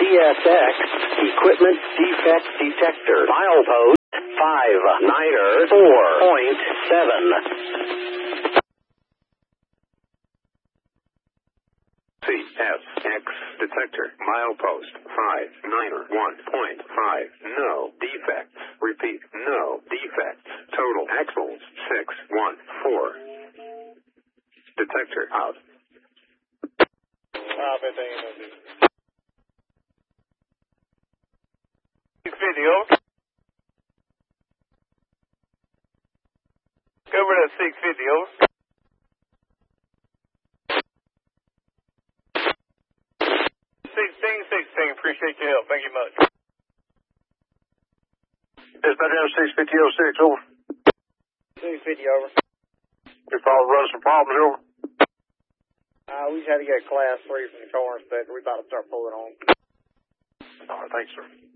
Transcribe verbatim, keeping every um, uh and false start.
S X Equipment Defect Detector. Milepost five niner four point seven. C S X detector, milepost five niner one point five, no defects. Repeat, no defects. Total axles six one four. Detector out. six fifty, over. Cover that six fifty, over. sixteen sixteen, appreciate your help. Thank you much. Dispatch six fifty oh six, over. six fifty, over. Your father running some problems, over. Uh, we just had to get a class three from the car inspector. We about to start pulling on. All right, thanks, sir.